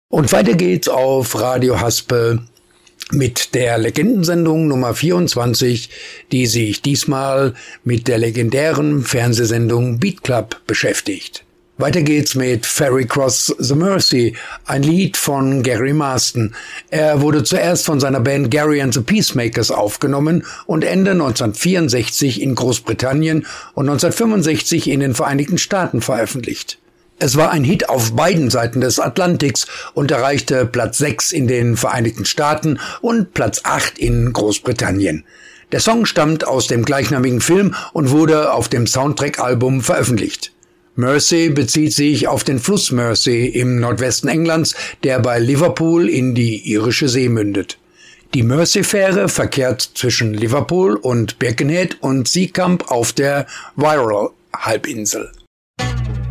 Und weiter geht's auf Radio Haspel mit der Legendensendung Nummer 24, die sich diesmal mit der legendären Fernsehsendung Beat Club beschäftigt. Weiter geht's mit Ferry Cross the Mercy, ein Lied von Gary Marston. Er wurde zuerst von seiner Band Gary and the Peacemakers aufgenommen und Ende 1964 in Großbritannien und 1965 in den Vereinigten Staaten veröffentlicht. Es war ein Hit auf beiden Seiten des Atlantiks und erreichte Platz 6 in den Vereinigten Staaten und Platz 8 in Großbritannien. Der Song stammt aus dem gleichnamigen Film und wurde auf dem Soundtrack-Album veröffentlicht. Mersey bezieht sich auf den Fluss Mersey im Nordwesten Englands, der bei Liverpool in die Irische See mündet. Die Mersey-Fähre verkehrt zwischen Liverpool und Birkenhead und Seacamp auf der Wirral-Halbinsel.